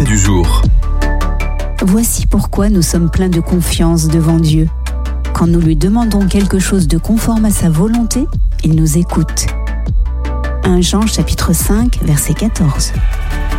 pensée du jour. Voici pourquoi nous sommes pleins de confiance devant Dieu. Quand nous lui demandons quelque chose de conforme à sa volonté, il nous écoute. 1 Jean chapitre 5, verset 14.